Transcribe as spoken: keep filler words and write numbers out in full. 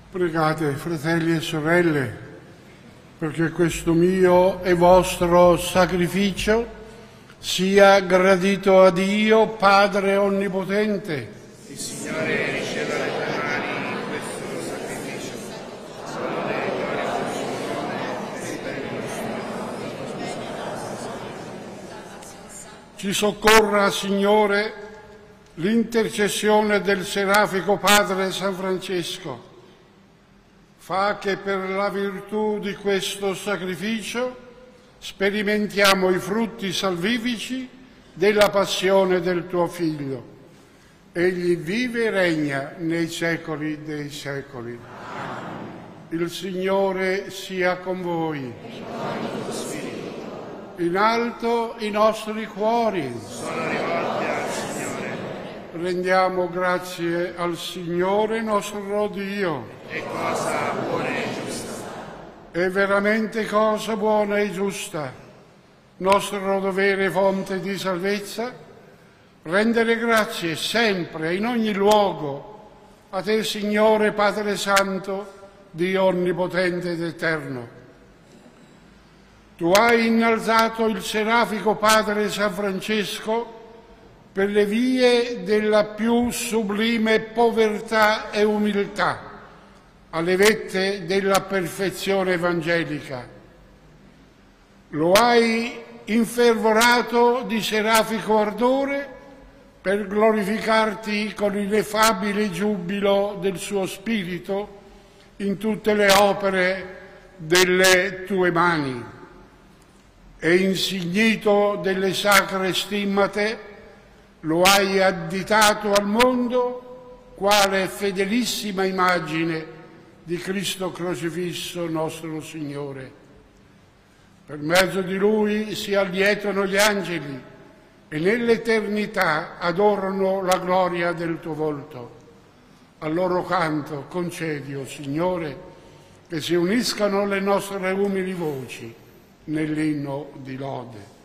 Pregate, fratelli e sorelle, perché questo mio e vostro sacrificio sia gradito a Dio, Padre Onnipotente. Il Signore riceva dalle tue mani questo sacrificio, solo delle glorie del suo nome e per il nostro. Ci soccorra, Signore, l'intercessione del serafico Padre San Francesco. Fa che per la virtù di questo sacrificio sperimentiamo i frutti salvifici della passione del tuo Figlio. Egli vive e regna nei secoli dei secoli. Il Signore sia con voi. In alto i nostri cuori. Sono rivolti al Signore. Rendiamo grazie al Signore nostro Dio. È cosa buona e giusta. È veramente cosa buona e giusta, nostro dovere fonte di salvezza, rendere grazie sempre, in ogni luogo, a te, Signore Padre Santo, Dio Onnipotente ed Eterno. Tu hai innalzato il serafico Padre San Francesco per le vie della più sublime povertà e umiltà, alle vette della perfezione evangelica. Lo hai infervorato di serafico ardore per glorificarti con l'ineffabile giubilo del suo spirito in tutte le opere delle tue mani, e insignito delle sacre stimmate lo hai additato al mondo quale fedelissima immagine di Cristo crocifisso nostro Signore. Per mezzo di Lui si allietano gli angeli e nell'eternità adorano la gloria del tuo volto. Al loro canto concedi, o Signore, che si uniscano le nostre umili voci nell'inno di lode.